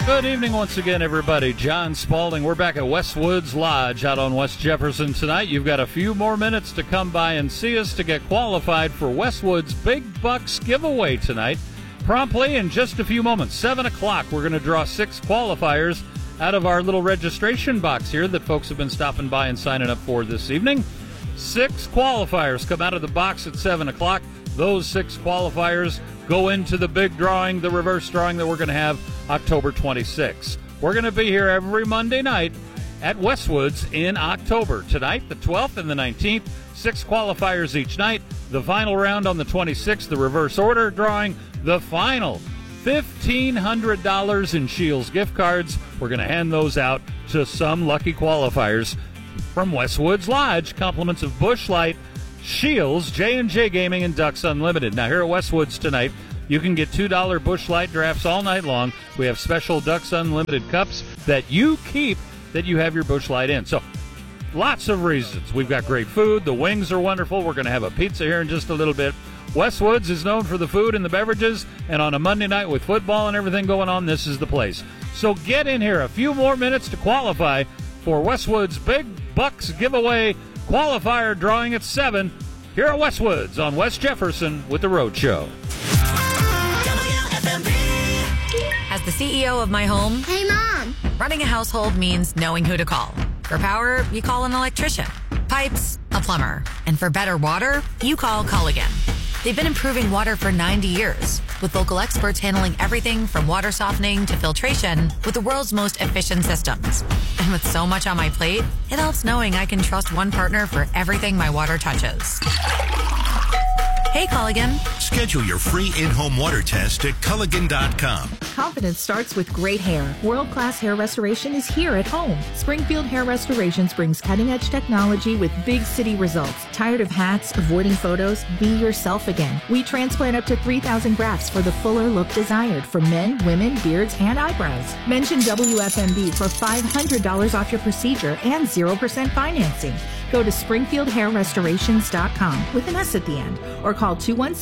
Good evening once again, everybody. John Spalding. We're back at Westwoods Lodge out on West Jefferson tonight. You've got a few more minutes to come by and see us to get qualified for Westwoods Big Bucks giveaway tonight. Promptly in just a few moments, 7 o'clock, we're going to draw 6 qualifiers out of our little registration box here that folks have been stopping by and signing up for this evening. 6 qualifiers come out of the box at 7 o'clock. Those 6 qualifiers go into the big drawing, the reverse drawing that we're going to have October 26th. We're going to be here every Monday night at Westwoods in October. Tonight, the 12th and the 19th, 6 qualifiers each night. The final round on the 26th, the reverse order drawing. The final $1,500 in Shields gift cards. We're going to hand those out to some lucky qualifiers from Westwoods Lodge. Compliments of Busch Light, Shields, J&J Gaming, and Ducks Unlimited. Now, here at Westwoods tonight, you can get $2 Busch Light drafts all night long. We have special Ducks Unlimited cups that you keep that you have your Busch Light in. So, lots of reasons. We've got great food. The wings are wonderful. We're going to have a pizza here in just a little bit. Westwoods is known for the food and the beverages, and on a Monday night with football and everything going on, this is the place. So get in here. A few more minutes to qualify for Westwoods Big Bucks giveaway qualifier drawing at 7 here at Westwoods on West Jefferson with the Road Show. As the CEO of my home, Hey, Mom! running a household means knowing who to call. For power, you call an electrician. Pipes, a plumber. And for better water, you call Culligan. They've been improving water for 90 years, with local experts handling everything from water softening to filtration with the world's most efficient systems. And with so much on my plate, it helps knowing I can trust one partner for everything my water touches. Hey, Culligan. Schedule your free in-home water test at Culligan.com. Confidence starts with great hair. World-class hair restoration is here at home. Springfield Hair Restorations brings cutting-edge technology with big city results. Tired of hats, avoiding photos? Be yourself again. We transplant up to 3,000 grafts for the fuller look desired for men, women, beards, and eyebrows. Mention WFMB for $500 off your procedure and 0% financing. Go to SpringfieldHairRestorations.com with an S at the end, or call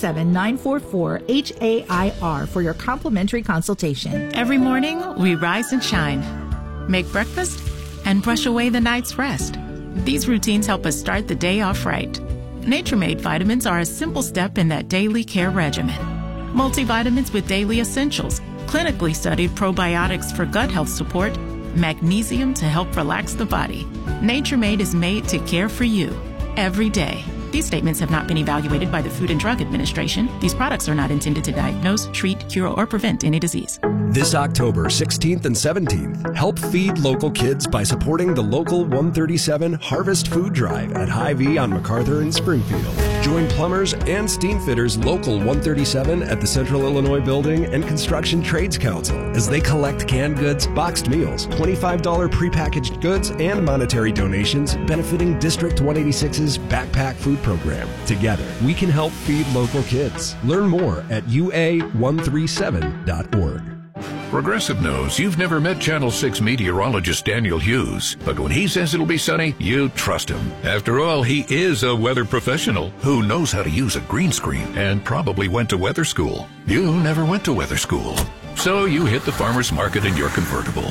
217-944-HAIR for your complimentary consultation. Every morning, we rise and shine, make breakfast, and brush away the night's rest. These routines help us start the day off right. Nature-Made vitamins are a simple step in that daily care regimen. Multivitamins with daily essentials, clinically studied probiotics for gut health support, magnesium to help relax the body. Nature-Made is made to care for you every day. These statements have not been evaluated by the Food and Drug Administration. These products are not intended to diagnose, treat, cure, or prevent any disease. This October 16th and 17th, help feed local kids by supporting the Local 137 Harvest Food Drive at Hy-Vee on MacArthur in Springfield. Join plumbers and steam fitters Local 137 at the Central Illinois Building and Construction Trades Council as they collect canned goods, boxed meals, $25 prepackaged goods, and monetary donations benefiting District 186's Backpack Food Program. Together, we can help feed local kids. Learn more at ua137.org. Progressive knows you've never met Channel 6 meteorologist Daniel Hughes, but when he says it'll be sunny, you trust him. After all, he is a weather professional who knows how to use a green screen and probably went to weather school. You never went to weather school, so you hit the farmer's market in your convertible.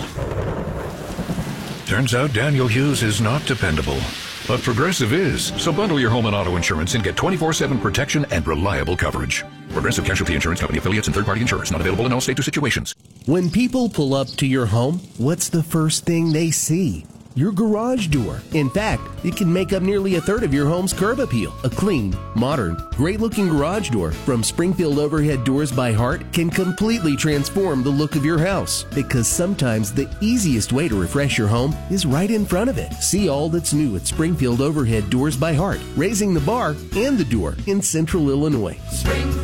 Turns out Daniel Hughes is not dependable, but Progressive is. So bundle your home and auto insurance and get 24/7 protection and reliable coverage. Progressive Casualty Insurance Company affiliates and third-party insurers. Not available in all states or situations. When people pull up to your home, what's the first thing they see? Your garage door. In fact, it can make up nearly a third of your home's curb appeal. A clean, modern, great-looking garage door from Springfield Overhead Doors by Heart can completely transform the look of your house. Because sometimes the easiest way to refresh your home is right in front of it. See all that's new at Springfield Overhead Doors by Heart, raising the bar and the door in Central Illinois. Springfield